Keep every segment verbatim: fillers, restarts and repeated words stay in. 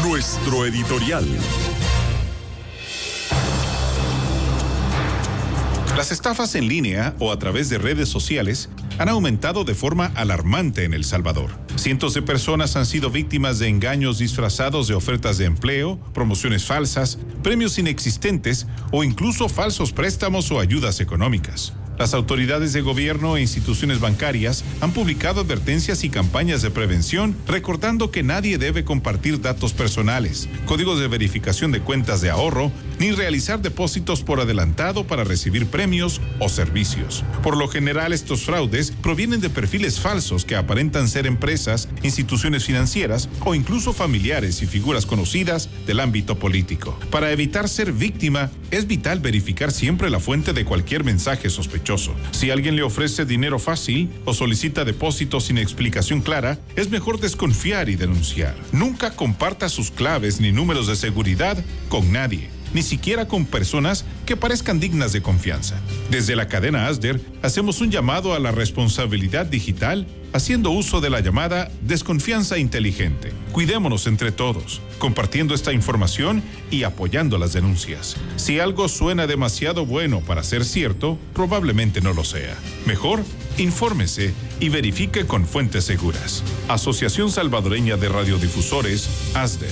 Nuestro editorial. Las estafas en línea o a través de redes sociales han aumentado de forma alarmante en El Salvador. Cientos de personas han sido víctimas de engaños disfrazados de ofertas de empleo, promociones falsas, premios inexistentes o incluso falsos préstamos o ayudas económicas. Las autoridades de gobierno e instituciones bancarias han publicado advertencias y campañas de prevención, recordando que nadie debe compartir datos personales, códigos de verificación de cuentas de ahorro, ni realizar depósitos por adelantado para recibir premios o servicios. Por lo general, estos fraudes provienen de perfiles falsos que aparentan ser empresas, instituciones financieras o incluso familiares y figuras conocidas del ámbito político. Para evitar ser víctima, es vital verificar siempre la fuente de cualquier mensaje sospechoso. Si alguien le ofrece dinero fácil o solicita depósitos sin explicación clara, es mejor desconfiar y denunciar. Nunca comparta sus claves ni números de seguridad con nadie, ni siquiera con personas que parezcan dignas de confianza. Desde la cadena Asder, hacemos un llamado a la responsabilidad digital, haciendo uso de la llamada desconfianza inteligente. Cuidémonos entre todos, compartiendo esta información y apoyando las denuncias. Si algo suena demasiado bueno para ser cierto, probablemente no lo sea. Mejor, infórmese y verifique con fuentes seguras. Asociación Salvadoreña de Radiodifusores, Asder.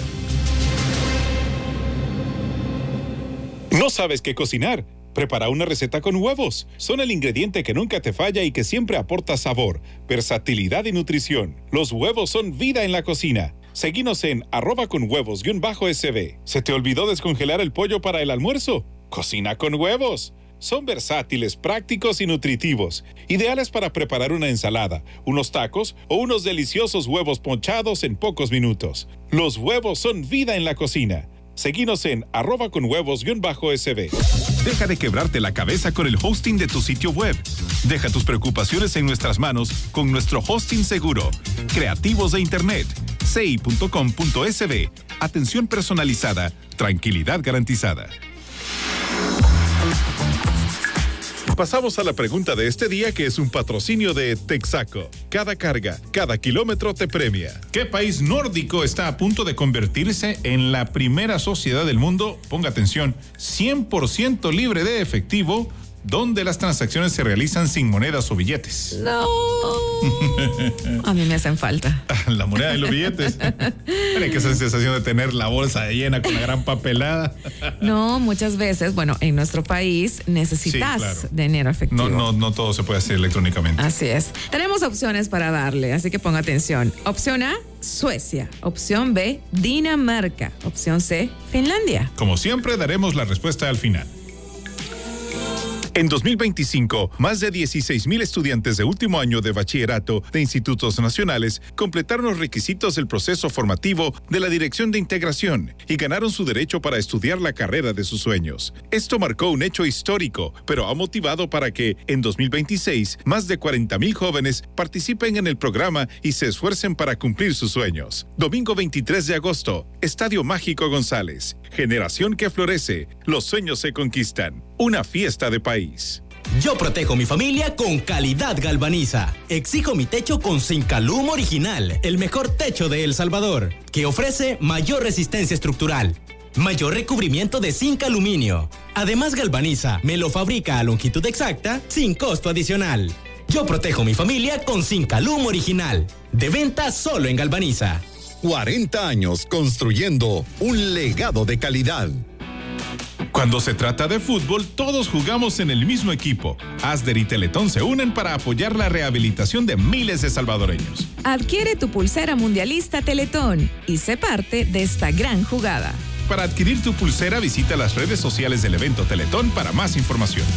¿No sabes qué cocinar? Prepara una receta con huevos. Son el ingrediente que nunca te falla y que siempre aporta sabor, versatilidad y nutrición. Los huevos son vida en la cocina. Seguinos en arroba con huevos guión bajo sb. ¿Se te olvidó descongelar el pollo para el almuerzo? Cocina con huevos. Son versátiles, prácticos y nutritivos. Ideales para preparar una ensalada, unos tacos o unos deliciosos huevos ponchados en pocos minutos. Los huevos son vida en la cocina. Seguinos en arroba con huevos guión bajo sb. Deja de quebrarte la cabeza con el hosting de tu sitio web. Deja tus preocupaciones en nuestras manos con nuestro hosting seguro. Creativos de Internet. C I punto com punto sb. Atención personalizada. Tranquilidad garantizada. Pasamos a la pregunta de este día, que es un patrocinio de Texaco. Cada carga, cada kilómetro te premia. ¿Qué país nórdico está a punto de convertirse en la primera sociedad del mundo, ponga atención, cien por ciento libre de efectivo, donde las transacciones se realizan sin monedas o billetes? No. A mí me hacen falta. La moneda y los billetes. Tiene que ser sensación de tener la bolsa llena con la gran papelada. No, muchas veces, bueno, en nuestro país necesitas sí, claro. dinero efectivo. No, no, no todo se puede hacer electrónicamente. Así es. Tenemos opciones para darle, así que ponga atención. Opción A, Suecia. Opción B, Dinamarca. Opción C, Finlandia. Como siempre, daremos la respuesta al final. En dos mil veinticinco, más de dieciséis mil estudiantes de último año de bachillerato de institutos nacionales completaron los requisitos del proceso formativo de la Dirección de Integración y ganaron su derecho para estudiar la carrera de sus sueños. Esto marcó un hecho histórico, pero ha motivado para que, en dos mil veintiséis, más de cuarenta mil jóvenes participen en el programa y se esfuercen para cumplir sus sueños. Domingo veintitrés de agosto, Estadio Mágico González. Generación que florece. Los sueños se conquistan. Una fiesta de país. Yo protejo mi familia con Calidad Galvaniza. Exijo mi techo con Zincalum Original, el mejor techo de El Salvador, que ofrece mayor resistencia estructural, mayor recubrimiento de zinc aluminio. Además, Galvaniza me lo fabrica a longitud exacta sin costo adicional. Yo protejo mi familia con Zincalum Original. De venta solo en Galvaniza. cuarenta años construyendo un legado de calidad. Cuando se trata de fútbol, todos jugamos en el mismo equipo. Asder y Teletón se unen para apoyar la rehabilitación de miles de salvadoreños. Adquiere tu pulsera mundialista Teletón y sé parte de esta gran jugada. Para adquirir tu pulsera, visita las redes sociales del evento Teletón para más información.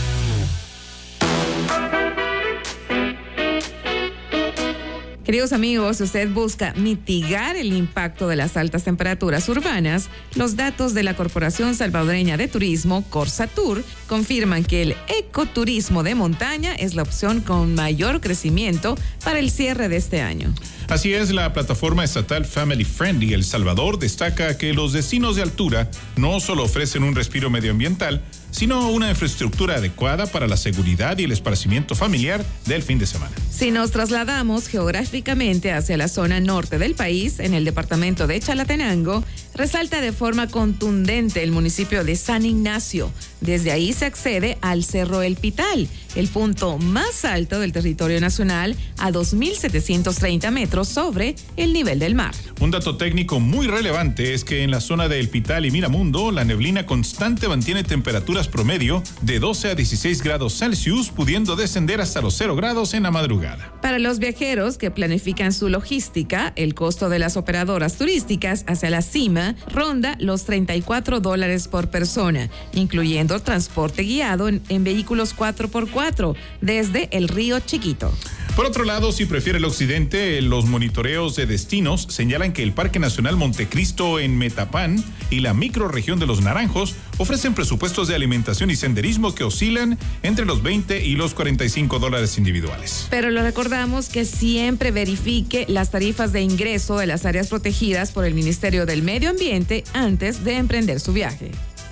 Queridos amigos, si usted busca mitigar el impacto de las altas temperaturas urbanas, los datos de la Corporación Salvadoreña de Turismo, Corsatur, confirman que el ecoturismo de montaña es la opción con mayor crecimiento para el cierre de este año. Así es, la plataforma estatal Family Friendly El Salvador destaca que los destinos de altura no solo ofrecen un respiro medioambiental, sino una infraestructura adecuada para la seguridad y el esparcimiento familiar del fin de semana. Si nos trasladamos geográficamente hacia la zona norte del país, en el departamento de Chalatenango, resalta de forma contundente el municipio de San Ignacio. Desde ahí se accede al Cerro El Pital, el punto más alto del territorio nacional, a dos mil setecientos treinta metros sobre el nivel del mar. Un dato técnico muy relevante es que en la zona de El Pital y Miramundo, la neblina constante mantiene temperaturas promedio de doce a dieciséis grados Celsius, pudiendo descender hasta los cero grados en la madrugada. Para los viajeros que planifican su logística, el costo de las operadoras turísticas hacia la cima ronda los treinta y cuatro dólares por persona, incluyendo transporte guiado en, en vehículos cuatro por cuatro desde el Río Chiquito. Por otro lado, si prefiere el occidente, los monitoreos de destinos señalan que el Parque Nacional Montecristo en Metapán y la microrregión de Los Naranjos ofrecen presupuestos de alimentación y senderismo que oscilan entre los veinte y los cuarenta y cinco dólares individuales. Pero le recordamos que siempre verifique las tarifas de ingreso de las áreas protegidas por el Ministerio del Medio Ambiente antes de emprender su viaje.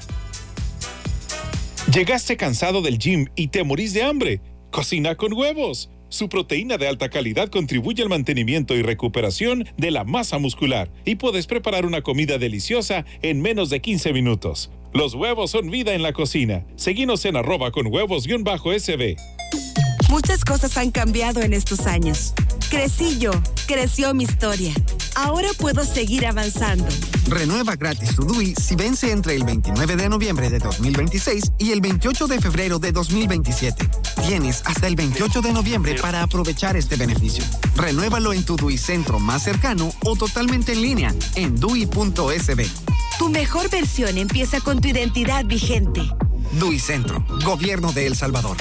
¿Llegaste cansado del gym y te morís de hambre? Cocina con Huevos. Su proteína de alta calidad contribuye al mantenimiento y recuperación de la masa muscular y puedes preparar una comida deliciosa en menos de quince minutos. Los huevos son vida en la cocina. Seguinos en arroba con huevos guión bajo S B. Muchas cosas han cambiado en estos años. Crecí yo, creció mi historia. Ahora puedo seguir avanzando. Renueva gratis tu D U I si vence entre el veintinueve de noviembre de dos mil veintiséis y el veintiocho de febrero de dos mil veintisiete. Tienes hasta el veintiocho de noviembre para aprovechar este beneficio. Renuévalo en tu D U I centro más cercano o totalmente en línea en D U I punto S B. Tu mejor versión empieza con tu identidad vigente. D U I Centro, Gobierno de El Salvador.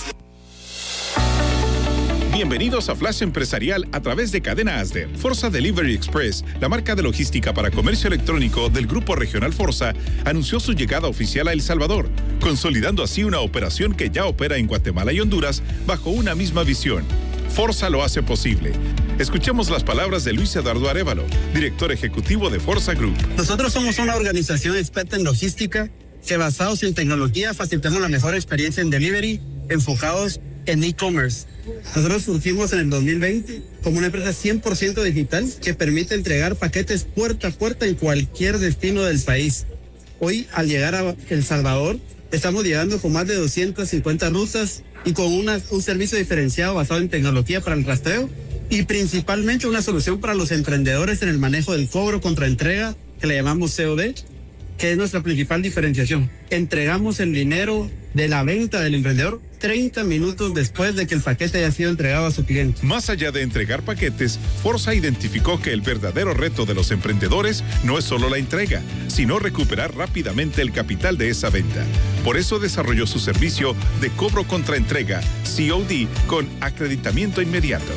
Bienvenidos a Flash Empresarial a través de Cadena Asder. Forza Delivery Express, la marca de logística para comercio electrónico del Grupo Regional Forza, anunció su llegada oficial a El Salvador, consolidando así una operación que ya opera en Guatemala y Honduras bajo una misma visión. Forza lo hace posible. Escuchemos las palabras de Luis Eduardo Arévalo, director ejecutivo de Forza Group. Nosotros somos una organización experta en logística que, basados en tecnología, facilitamos la mejor experiencia en delivery, enfocados en e-commerce. Nosotros surgimos en el dos mil veinte como una empresa cien por ciento digital que permite entregar paquetes puerta a puerta en cualquier destino del país. Hoy, al llegar a El Salvador, estamos llegando con más de doscientas cincuenta rutas y con una, un servicio diferenciado basado en tecnología para el rastreo y principalmente una solución para los emprendedores en el manejo del cobro contra entrega, que le llamamos C O D, que es nuestra principal diferenciación. Entregamos el dinero de la venta del emprendedor treinta minutos después de que el paquete haya sido entregado a su cliente. Más allá de entregar paquetes, Forza identificó que el verdadero reto de los emprendedores no es solo la entrega, sino recuperar rápidamente el capital de esa venta. Por eso desarrolló su servicio de cobro contra entrega, C O D, con acreditamiento inmediato.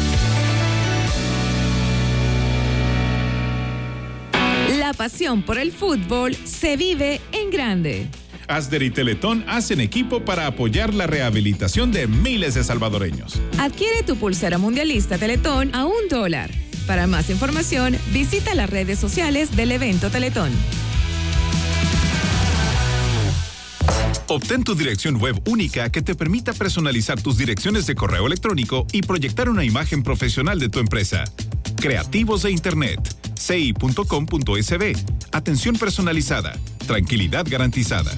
La pasión por el fútbol se vive en grande. Asder y Teletón hacen equipo para apoyar la rehabilitación de miles de salvadoreños. Adquiere tu pulsera mundialista Teletón a un dólar. Para más información, visita las redes sociales del evento Teletón. Obtén tu dirección web única que te permita personalizar tus direcciones de correo electrónico y proyectar una imagen profesional de tu empresa. Creativos de Internet. C I punto com punto S B. Atención personalizada. Tranquilidad garantizada.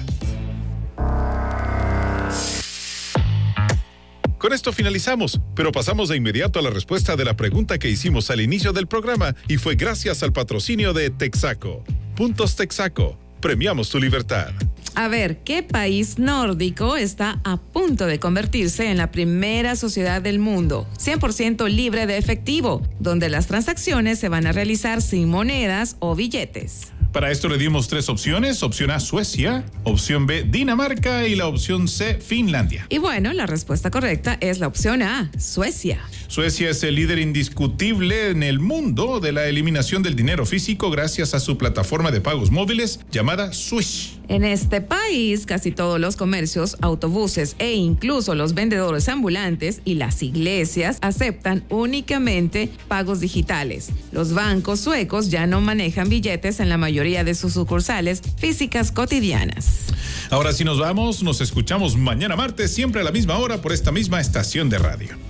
Con esto finalizamos, pero pasamos de inmediato a la respuesta de la pregunta que hicimos al inicio del programa y fue gracias al patrocinio de Texaco. Puntos Texaco. Premiamos tu libertad. A ver, ¿qué país nórdico está a punto de convertirse en la primera sociedad del mundo, cien por ciento libre de efectivo, donde las transacciones se van a realizar sin monedas o billetes? Para esto le dimos tres opciones. Opción A, Suecia. Opción B, Dinamarca. Y la opción C, Finlandia. Y bueno, la respuesta correcta es la opción A, Suecia. Suecia es el líder indiscutible en el mundo de la eliminación del dinero físico gracias a su plataforma de pagos móviles llamada Swish. En este país, casi todos los comercios, autobuses e incluso los vendedores ambulantes y las iglesias aceptan únicamente pagos digitales. Los bancos suecos ya no manejan billetes en la mayoría de sus sucursales físicas cotidianas. Ahora sí nos vamos, nos escuchamos mañana martes, siempre a la misma hora por esta misma estación de radio.